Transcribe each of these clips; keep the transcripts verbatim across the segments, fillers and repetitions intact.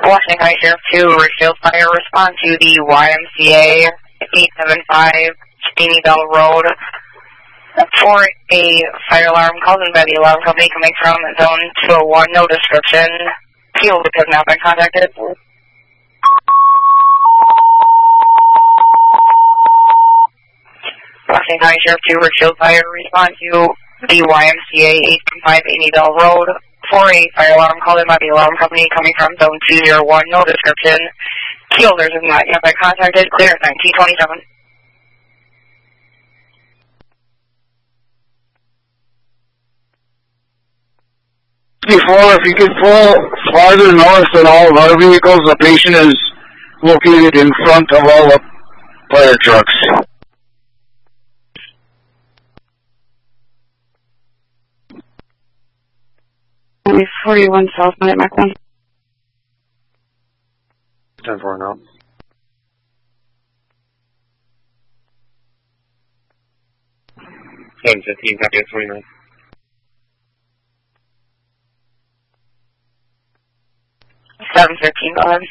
Washington County Sheriff two, Richfield Fire, respond to the Y M C A eight seven five Steny Bell Road for a fire alarm called in by the alarm company coming from zone two oh one, no description. Field has not been contacted. Washington County Sheriff two, Richfield Fire, respond to the Y M C A eight seven five Steny Bell Road for a fire alarm called in by the alarm company coming from zone two oh one, no description. Fielders have not yet been contacted. Clear at nineteen twenty-seven. Before, if you could pull farther north than all of our vehicles, the patient is located in front of all the fire trucks. forty-one South, Minute Mac one. ten four now. seven fifteen, copy at twenty-nine. seven fifteen, go ahead.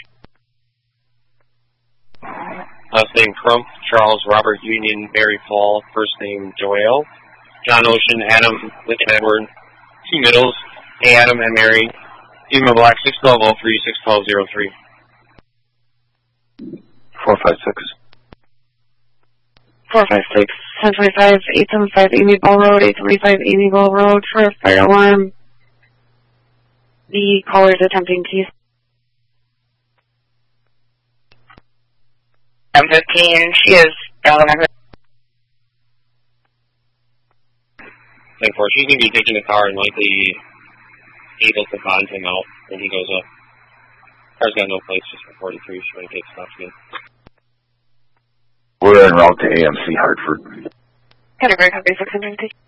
Last name Crump, Charles Robert Union Berry Fall, first name Joel. John Ocean, Adam Lincoln Edward, two middles, A Adam and Mary, Stephen Black, six twelve oh three, six twelve oh three. four five six. four five six, ten twenty-five, eight seven five Amy Ball Road, eight thirty-five Amy Ball Road for a fire alarm. The caller is attempting to use M fifteen, she is down on her. ten four, she's going to be taking the car and likely able to bond him out when he goes up. Car's got no place, just for forty-three, she's going to take stops again. We're en route to A M C Hartford. Category copy six hundred.